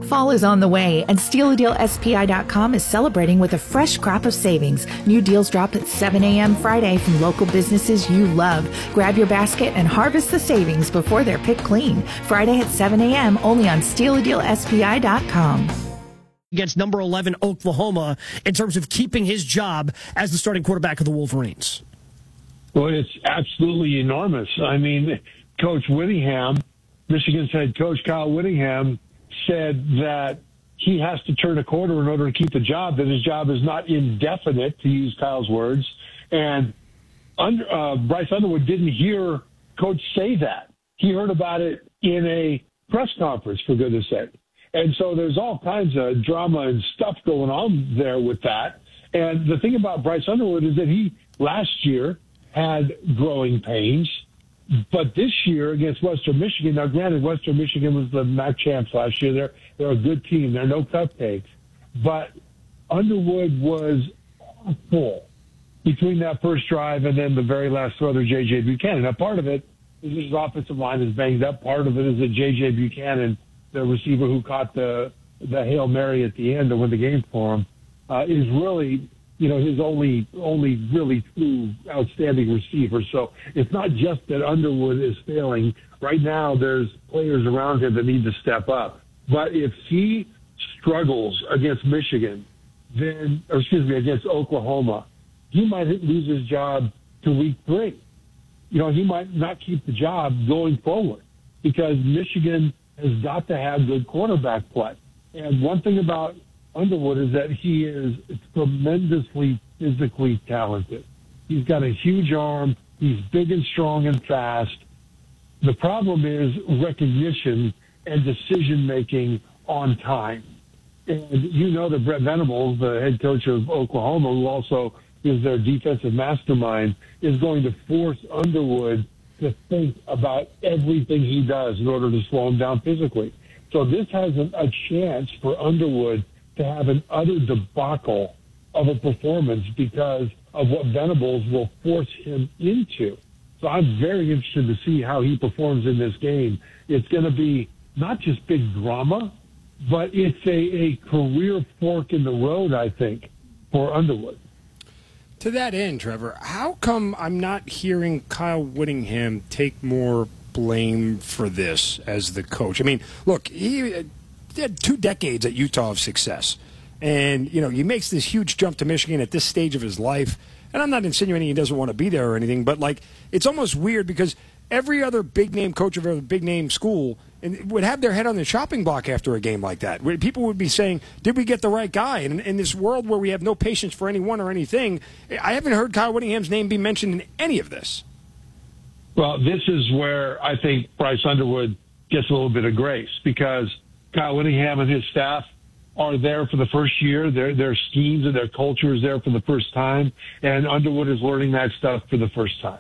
Fall is on the way, and SteelADealSPI.com is celebrating with a fresh crop of savings. New deals drop at 7 a.m. Friday from local businesses you love. Grab your basket and harvest the savings before they're picked clean. Friday at 7 a.m. only on SteelADealSPI.com. Against number 11 Oklahoma in terms of keeping his job as the starting quarterback of the Wolverines? Well, it's absolutely enormous. I mean, Coach Whittingham, Michigan's head coach Kyle Whittingham, said that he has to turn a corner in order to keep the job, that his job is not indefinite, to use Kyle's words. And Bryce Underwood didn't hear Coach say that. He heard about it in a press conference, for goodness sake. And so there's all kinds of drama and stuff going on there with that. And the thing about Bryce Underwood is that he last year had growing pains, but this year against Western Michigan, now granted Western Michigan was the MAC champs last year. They're a good team. They're no cupcakes. But Underwood was awful between that first drive and then the very last throw to J.J. Buchanan. Now part of it is his offensive line is banged up. Part of it is that J.J. Buchanan, the receiver who caught the Hail Mary at the end to win the game for him, is really, his only really true outstanding receiver. So it's not just that Underwood is failing. Right now, there's players around him that need to step up. But if he struggles against Michigan, against Oklahoma, he might lose his job to week 3. He might not keep the job going forward because Michigan has got to have good quarterback play. And one thing about Underwood is that he is tremendously physically talented. He's got a huge arm. He's big and strong and fast. The problem is recognition and decision-making on time. And that Brett Venables, the head coach of Oklahoma, who also is their defensive mastermind, is going to force Underwood to think about everything he does in order to slow him down physically. So this has a chance for Underwood to have an utter debacle of a performance because of what Venables will force him into. So I'm very interested to see how he performs in this game. It's going to be not just big drama, but it's a career fork in the road, I think, for Underwood. To that end, Trevor, how come I'm not hearing Kyle Whittingham take more blame for this as the coach? I mean, look, he had 2 decades at Utah of success. And, he makes this huge jump to Michigan at this stage of his life. And I'm not insinuating he doesn't want to be there or anything, but, it's almost weird because every other big-name coach of a big-name school would have their head on the chopping block after a game like that. People would be saying, did we get the right guy? And in this world where we have no patience for anyone or anything, I haven't heard Kyle Whittingham's name be mentioned in any of this. Well, this is where I think Bryce Underwood gets a little bit of grace because Kyle Whittingham and his staff are there for the first year. Their schemes and their culture is there for the first time, and Underwood is learning that stuff for the first time.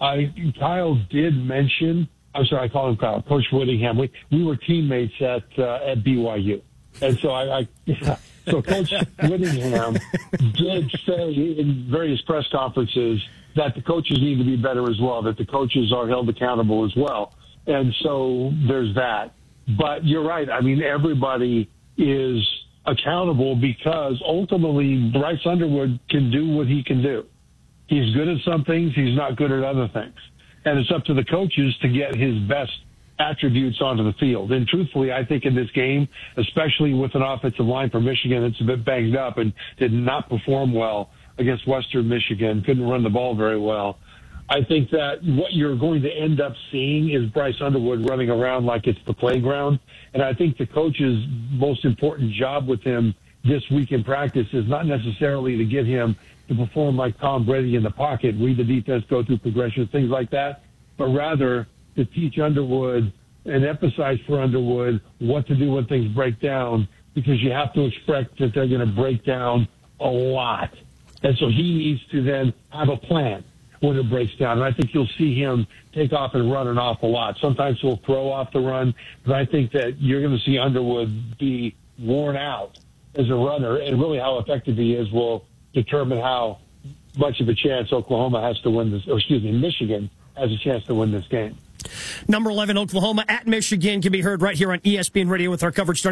Kyle did mention, I'm sorry, I call him Kyle, Coach Whittingham. We were teammates at BYU. And so so Coach Whittingham did say in various press conferences that the coaches need to be better as well, that the coaches are held accountable as well. And so there's that. But you're right. I mean, everybody is accountable because ultimately Bryce Underwood can do what he can do. He's good at some things. He's not good at other things. And it's up to the coaches to get his best attributes onto the field. And truthfully, I think in this game, especially with an offensive line for Michigan that's a bit banged up and did not perform well against Western Michigan, couldn't run the ball very well, I think that what you're going to end up seeing is Bryce Underwood running around like it's the playground. And I think the coach's most important job with him this week in practice is not necessarily to get him to perform like Tom Brady in the pocket, read the defense, go through progressions, things like that, but rather to teach Underwood and emphasize for Underwood what to do when things break down, because you have to expect that they're going to break down a lot. And so he needs to then have a plan when it breaks down. And I think you'll see him take off and run an awful lot. Sometimes he'll throw off the run, but I think that you're going to see Underwood be worn out as a runner, and really how effective he is will determine how much of a chance Oklahoma has to win this, or Michigan has a chance to win this game. Number 11, Oklahoma at Michigan can be heard right here on ESPN Radio with our coverage starting